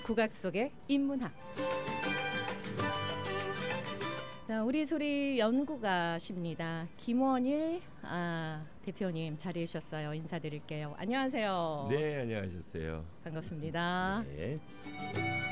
국악 속의 인문학. 자, 우리 소리 연구가십니다. 김원일 대표님 자리해 주셨어요. 인사드릴게요. 안녕하세요. 네, 안녕하셨어요. 반갑습니다. 네.